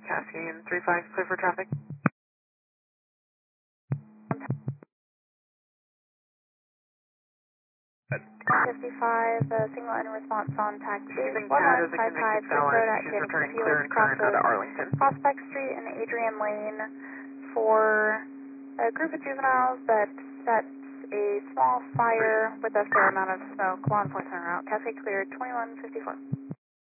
Cascade 35, clear for traffic. 55, signal and response on taxi Using Tad as a 1155 convicted Creek felon, Road at she's Kansas returning City clear and current out Crossroads, of Arlington. Prospect Street and Adrian Lane for a group of juveniles that sets a small fire with a fair amount of smoke. Law enforcement route. Cascade cleared 2154.